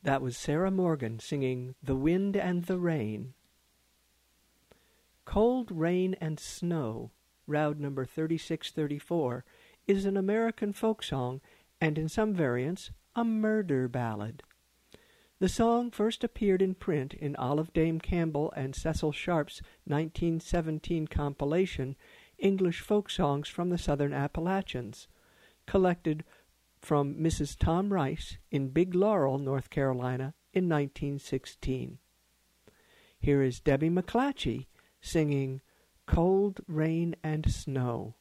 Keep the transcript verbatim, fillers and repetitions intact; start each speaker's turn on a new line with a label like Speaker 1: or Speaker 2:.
Speaker 1: That was Sarah Morgan singing The Wind and the Rain. Cold Rain and Snow, Round number thirty-six thirty-four, is an American folk song and in some variants a murder ballad. The song first appeared in print in Olive Dame Campbell and Cecil Sharp's nineteen seventeen compilation, English Folk Songs from the Southern Appalachians, collected from Missus Tom Rice in Big Laurel, North Carolina, in nineteen sixteen. Here is Debbie McClatchy singing Cold Rain and Snow.